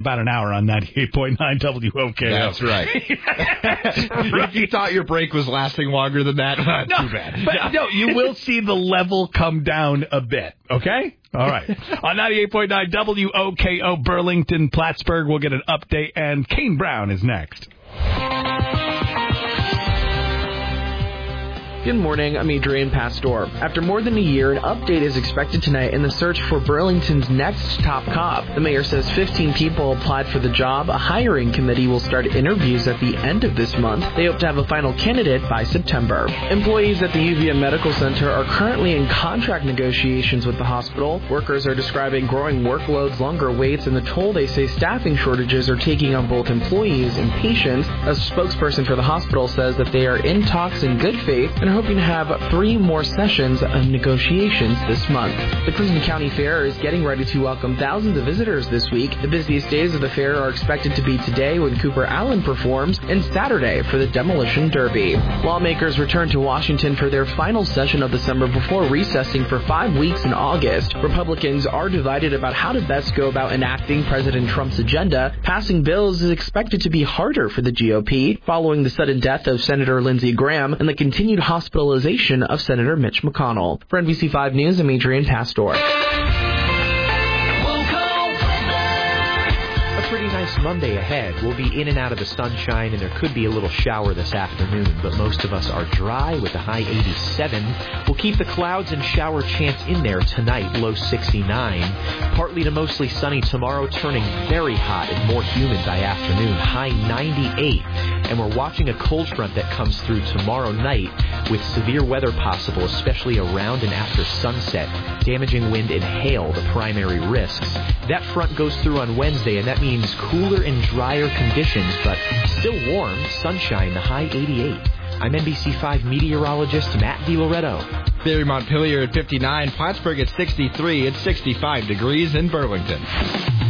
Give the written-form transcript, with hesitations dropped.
about an hour on 98.9 WOKO. That's right. If you thought your break was lasting longer than that, too bad. But no, you will see the level come down a bit, okay? All right. On 98.9 WOKO, Burlington, Plattsburgh, we'll get an update, and Kane Brown is next. Good morning, I'm Adrian Pastor. After more than a year, an update is expected tonight in the search for Burlington's next top cop. The mayor says 15 people applied for the job. A hiring committee will start interviews at the end of this month. They hope to have a final candidate by September. Employees at the UVM Medical Center are currently in contract negotiations with the hospital. Workers are describing growing workloads, longer waits, and the toll they say staffing shortages are taking on both employees and patients. A spokesperson for the hospital says that they are in talks in good faith and hoping to have 3 more sessions of negotiations this month. The Clinton County Fair is getting ready to welcome thousands of visitors this week. The busiest days of the fair are expected to be today when Cooper Allen performs and Saturday for the Demolition Derby. Lawmakers return to Washington for their final session of the summer before recessing for 5 weeks in August. Republicans are divided about how to best go about enacting President Trump's agenda. Passing bills is expected to be harder for the GOP following the sudden death of Senator Lindsey Graham and the continued hospitalization of Senator Mitch McConnell. For NBC5 News, I'm Adrian Pastor. Pretty nice Monday ahead. We'll be in and out of the sunshine, and there could be a little shower this afternoon, but most of us are dry with a high 87. We'll keep the clouds and shower chance in there tonight, low 69. Partly to mostly sunny tomorrow, turning very hot and more humid by afternoon, high 98. And we're watching a cold front that comes through tomorrow night with severe weather possible, especially around and after sunset. Damaging wind and hail, the primary risks. That front goes through on Wednesday, and that means cooler and drier conditions, but still warm, sunshine, the high 88. I'm NBC5 meteorologist Matt DiLoretto. Barry Montpelier at 59, Plattsburgh at 63, it's 65 degrees in Burlington.